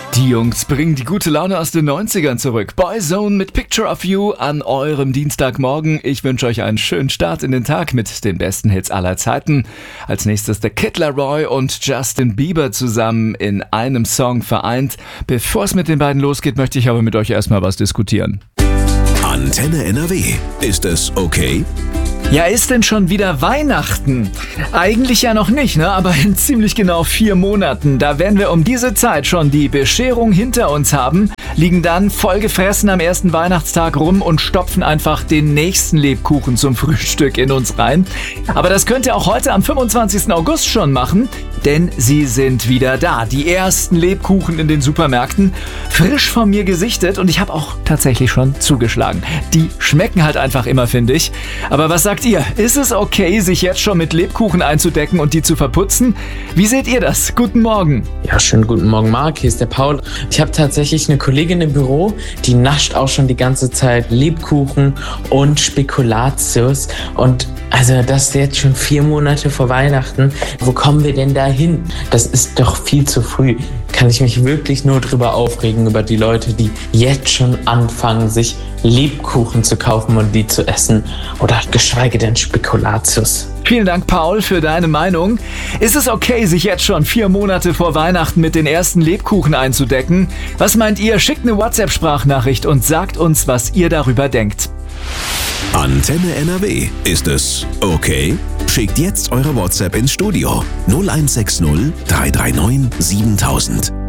Die Jungs bringen die gute Laune aus den 90ern zurück. Boyzone mit Picture of You an eurem Dienstagmorgen. Ich wünsche euch einen schönen Start in den Tag mit den besten Hits aller Zeiten. Als nächstes der Kid Laroi und Justin Bieber zusammen in einem Song vereint. Bevor es mit den beiden losgeht, möchte ich aber mit euch erstmal was diskutieren. Antenne NRW. Ist es okay? Ja, ist denn schon wieder Weihnachten? Eigentlich ja noch nicht, ne? Aber in ziemlich genau 4 Monaten. Da werden wir um diese Zeit schon die Bescherung hinter uns haben, liegen dann vollgefressen am ersten Weihnachtstag rum und stopfen einfach den nächsten Lebkuchen zum Frühstück in uns rein. Aber das könnt ihr auch heute am 25. August schon machen, denn sie sind wieder da. Die ersten Lebkuchen in den Supermärkten, frisch von mir gesichtet und ich habe auch tatsächlich schon zugeschlagen. Die schmecken halt einfach immer, finde ich. Aber was sagt ihr? Ist es okay, sich jetzt schon mit Lebkuchen einzudecken und die zu verputzen? Wie seht ihr das? Guten Morgen. Ja, schönen guten Morgen, Marc. Hier ist der Paul. Ich habe tatsächlich eine Kollegin im Büro, die nascht auch schon die ganze Zeit Lebkuchen und Spekulatius. Und also das ist jetzt schon 4 Monate vor Weihnachten. Wo kommen wir denn da hin? Das ist doch viel zu früh. Kann ich mich wirklich nur drüber aufregen, über die Leute, die jetzt schon anfangen, sich Lebkuchen zu kaufen und die zu essen. Oder geschweige denn Spekulatius. Vielen Dank, Paul, für deine Meinung. Ist es okay, sich jetzt schon 4 Monate vor Weihnachten mit den ersten Lebkuchen einzudecken? Was meint ihr? Schickt eine WhatsApp-Sprachnachricht und sagt uns, was ihr darüber denkt. Antenne NRW. Ist es okay? Schickt jetzt eure WhatsApp ins Studio 0160 339 7000.